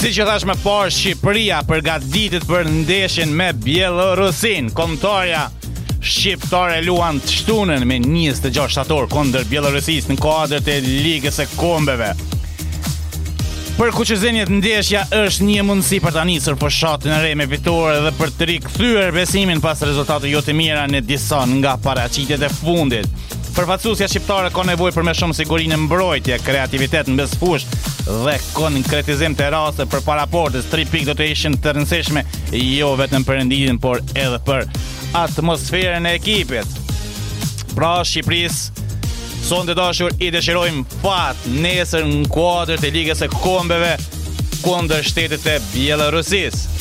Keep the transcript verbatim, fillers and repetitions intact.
Si që thash më parë, Shqipëria përgatitet për ndeshjen me Bielorusin. Kombëtarja shqiptare luan të shtunën me njëzet e gjashtë shtator kundër Bielorusisë në kuadër të Ligës së Kombeve. Për kuqëzimjet ndeshja është një mundësi për ta nisur fushatën e re me fitore dhe për të rikthyer besimin pas rezultateve jo të mira në disa nga paraqitjet e fundit. Përfaqësuesja shqiptare ka nevojë për më shumë siguri në mbrojtje, kreativitet në mes fushë dhe konkretizim të raste për paraportës. Tri pikë do të ishin të rëndësishme jo vetëm për renditjen, por edhe për atmosferën e ekipit. Pra Shqipërisë sonte dashur i dëshirojmë fat nesër në kuadër të Ligës së Kombeve kundër shtetit të Bielorusisë.